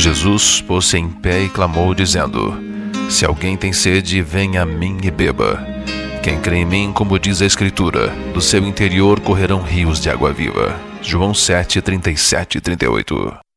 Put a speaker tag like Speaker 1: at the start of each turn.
Speaker 1: Jesus pôs-se em pé e clamou, dizendo: Se alguém tem sede, venha a mim e beba. Quem crê em mim, como diz a Escritura, do seu interior correrão rios de água viva. João 7, 37 e 38.